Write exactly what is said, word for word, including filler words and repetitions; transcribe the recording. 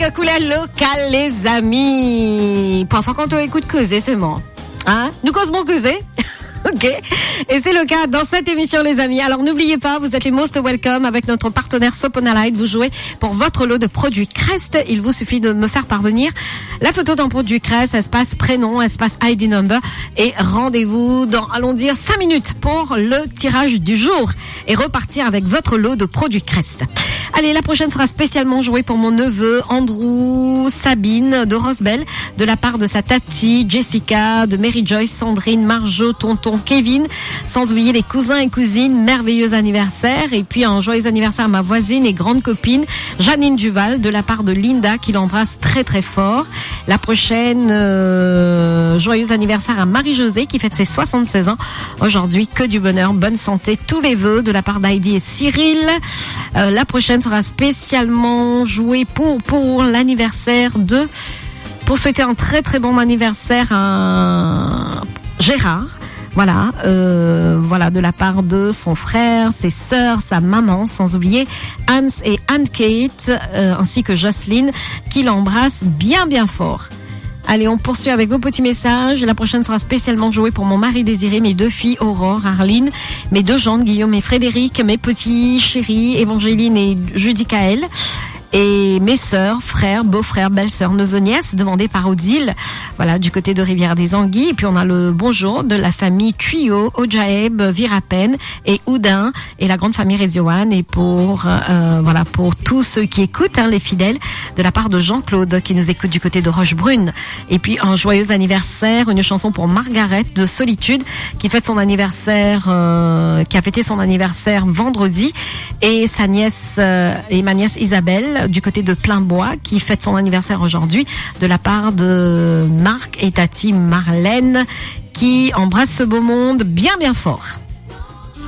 de couleur locale, les amis. Parfois, quand on écoute causer, c'est bon. Hein? Nous causons causer. Ok. Et c'est le cas dans cette émission, les amis. Alors, n'oubliez pas, vous êtes les most welcome avec notre partenaire Soponalite. Vous jouez pour votre lot de produits Crest. Il vous suffit de me faire parvenir la photo d'un produit Crest, espace prénom, espace I D number. Et rendez-vous dans, allons dire, cinq minutes pour le tirage du jour. Et repartir avec votre lot de produits Crest. Allez, la prochaine sera spécialement jouée pour mon neveu Andrew Sabine de Rosebell, de la part de sa tati Jessica, de Mary Joyce, Sandrine, Marjo, tonton Kevin, sans oublier les cousins et cousines. Merveilleux anniversaire. Et puis un joyeux anniversaire à ma voisine et grande copine Janine Duval, de la part de Linda, qui l'embrasse très très fort. La prochaine, euh, joyeux anniversaire à Marie-Josée, qui fête ses soixante-seize ans aujourd'hui. Que du bonheur, bonne santé, tous les vœux de la part d'Heidi et Cyril. Euh, la prochaine sera spécialement jouée pour, pour l'anniversaire de, pour souhaiter un très très bon anniversaire à Gérard. Voilà, euh, voilà, de la part de son frère, ses sœurs, sa maman, sans oublier Hans et Anne-Kate, euh, ainsi que Jocelyne, qui l'embrasse bien bien fort. Allez, on poursuit avec vos petits messages. La prochaine sera spécialement jouée pour mon mari désiré, mes deux filles, Aurore, Arline, mes deux gendres, Guillaume et Frédéric, mes petits chéris, Évangéline et Judicaël. Et mes sœurs, frères, beaux-frères, belles-sœurs, neveux, nièces, demandés par Odile, voilà, du côté de Rivière des Anguilles. Et puis on a le bonjour de la famille Tuyau, Ojaeb, Virapen et Oudin, et la grande famille Radio One. Et pour, euh, voilà, pour tous ceux qui écoutent, hein, les fidèles, de la part de Jean-Claude, qui nous écoute du côté de Rochebrune. Et puis un joyeux anniversaire, une chanson pour Margaret de Solitude, qui fête son anniversaire, euh, qui a fêté son anniversaire vendredi, et sa nièce, euh, et ma nièce Isabelle, du côté de Plainbois, qui fête son anniversaire aujourd'hui, de la part de Marc et Tati Marlène, qui embrassent ce beau monde bien bien fort.